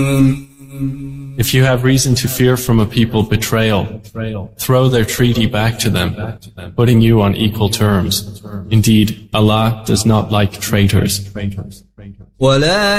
If you have reason to fear from a people betrayal, throw their treaty back to them, putting you on equal terms. Indeed, Allah does not like traitors.